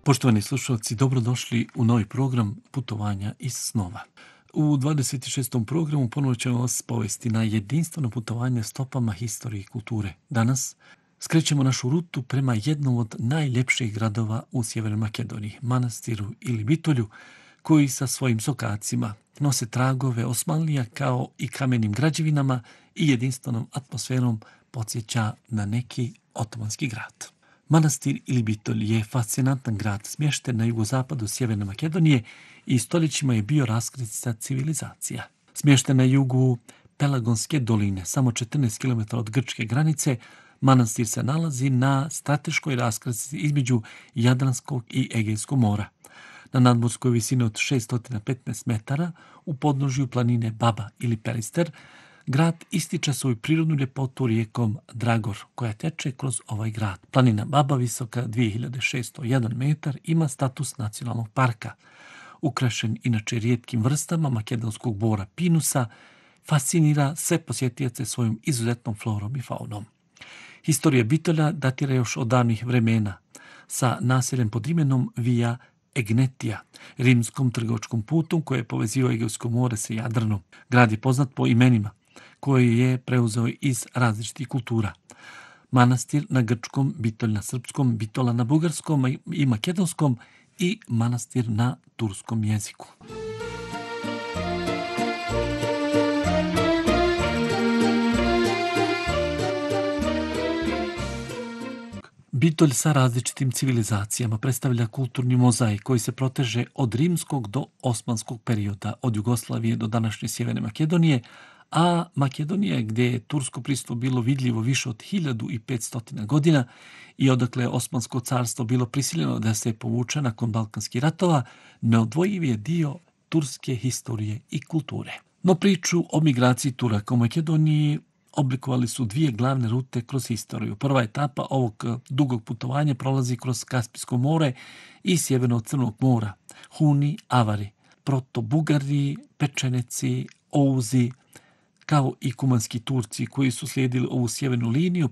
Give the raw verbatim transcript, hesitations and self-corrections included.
Poštovani slušalci, dobrodošli u novi program Putovanja iz snova. U dvadeset šestom programu ponovo ćemo vas povesti na jedinstveno putovanje stopama historije i kulture. Danas skrećemo našu rutu prema jednom od najljepših gradova u Sjevernoj Makedoniji, Manastiru ili Bitolju, koji sa svojim sokacima nose tragove Osmanlija kao i kamenim građevinama i jedinstvenom atmosferom podsjeća na neki otomanski grad. Manastir ili Bitolj je fascinantan grad smješten na jugozapadu Sjeverne Makedonije i stoljećima je bio raskrsnica civilizacija. Smješten na jugu Pelagonske doline, samo četrnaest kilometara od grčke granice, manastir se nalazi na strateškoj raskrsnici između Jadranskog i Egejskog mora. Na nadmorskoj visini od šessto petnaest metara u podnožju planine Baba ili Pelister, grad ističe svoju prirodnu ljepotu rijekom Dragor, koja teče kroz ovaj grad. Planina Baba, visoka dvije hiljade šesto jedan metar, ima status nacionalnog parka. Ukrašen inače rijetkim vrstama makedonskog bora pinusa, fascinira sve posjetioce svojom izuzetnom florom i faunom. Historija Bitolja datira još od davnih vremena, sa naseljem pod imenom Via Egnetija, rimskom trgovačkom putom koje je povezivao Egejsko more sa Jadranom. Grad je poznat po imenima koje je preuzeo iz različitih kultura. Manastir na grčkom, Bitolj na srpskom, Bitola na bugarskom i makedonskom i manastir na turskom jeziku. Bitolj sa različitim civilizacijama predstavlja kulturni mozaik koji se proteže od rimskog do osmanskog perioda, od Jugoslavije do današnje Sjeverne Makedonije, a Makedonija, gdje je tursko prisustvo bilo vidljivo više od hiljadu petsto godina i odakle je Osmansko carstvo bilo prisiljeno da se povuče nakon Balkanskih ratova, neodvojiv je dio turske historije i kulture. No priču o migraciji Turaka u Makedoniji oblikovali su dvije glavne rute kroz historiju. Prva etapa ovog dugog putovanja prolazi kroz Kaspijsko more i sjeverno od Crnog mora. Huni, Avari, Proto-Bugari, Pečeneci, Ouzi, kao i kumanski Turci koji su slijedili ovu sjevernu liniju,